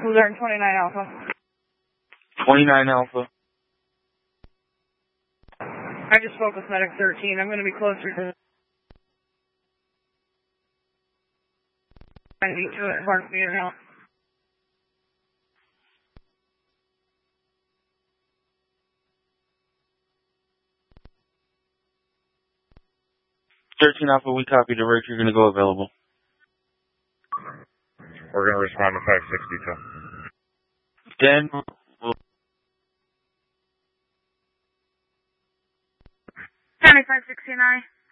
Blue Dart 29 Alpha. 29 Alpha. I just spoke with Medic 13. I'm going to be closer to... I need to mark me out. Alpha, we copy the rate. You're going to go available. We're going to respond to 562. Then, County 569.